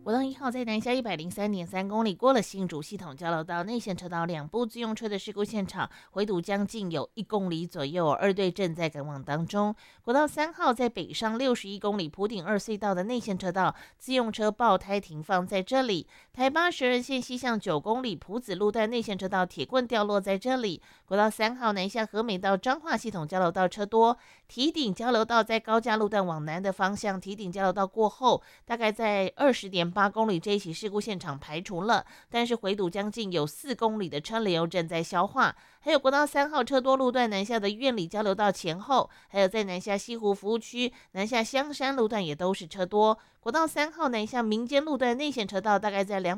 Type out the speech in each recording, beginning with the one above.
国道1号在南下103.3公里，过了新竹系统交流道内线车道两部自用车的事故现场，回堵将近有1公里左右，二队正在赶往当中。国道3号在北上61公里埔顶2隧道的内线车道，自用车爆胎停放在这里。台82线西向9公里埔子路段内线车道铁棍掉落在这里。国道3号南下和美到彰化系统交流道车多，堤顶交流道在高架路段往南的方向，堤顶交流道过后，大概在20.8公里这一起事故现场排除了，但是回堵将近有4公里的车流正在消化。还有国道3号车多路段南下的苑里交流道前后，还有在南下西湖服务区、南下香山路段也都是车多。国道3号南下民间路段内线车道大概在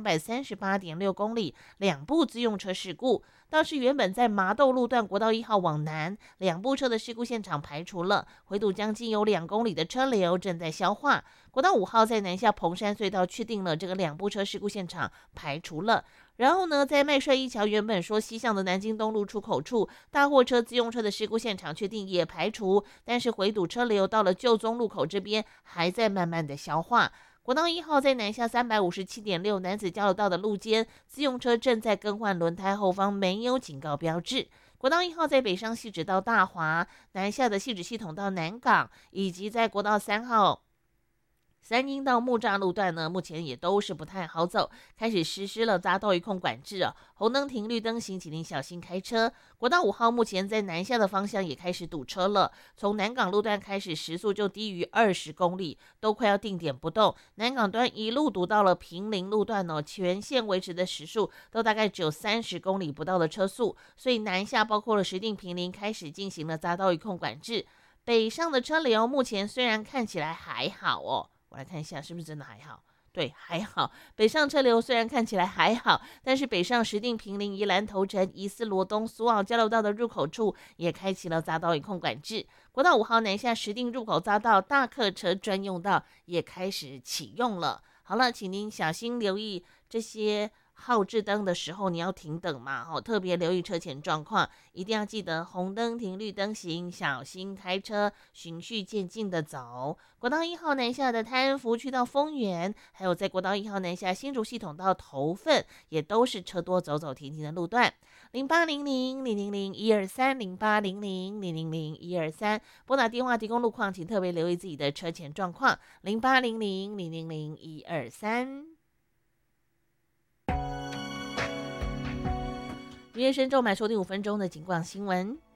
238.6公里，两部自用车事故。倒是原本在麻豆路段国道1号往南，两部车的事故现场排除了，回堵将近有2公里的车流正在消化。国道5号在南下彭山隧道确定了这个两部车事故现场排除了。然后呢，在麦帅一桥原本说西向的南京东路出口处，大货车自用车的事故现场确定也排除，但是回堵车流到了旧宗路口这边还在慢慢的消化。国道1号在南下357.6男子交流道的路肩，自用车正在更换轮胎，后方没有警告标志。国道1号在北上汐止到大华，南下的汐止系统到南港，以及在国道3号三鹰到木栅路段呢，目前也都是不太好走，开始实施了匝道一控管制红灯停绿灯行，请您小心开车。国道5号目前在南下的方向也开始堵车了，从南港路段开始时速就低于20公里，都快要定点不动。南港端一路堵到了平林路段全线维持的时速都大概只有30公里不到的车速，所以南下包括了石碇平林开始进行了匝道一控管制。北上的车流目前虽然看起来还好我来看一下是不是真的还好。对，还好。北上车流虽然看起来还好，但是北上石碇平林宜兰头城宜四罗东苏澳交流道的入口处也开启了匝道一控管制。国道5号南下石碇入口匝道大客车专用道也开始启用了。好了，请您小心留意这些号志灯的时候你要停等嘛，特别留意车前状况，一定要记得红灯停绿灯行，小心开车，循序渐进的走。国道1号南下的泰安福区到丰原，还有在国道1号南下新竹系统到头份，也都是车多走走停停的路段。0800-000-123，0800-000-123，拨打电话提供路况，请特别留意自己的车前状况。0800-000-123。音乐声中来收听5分钟的警广新闻。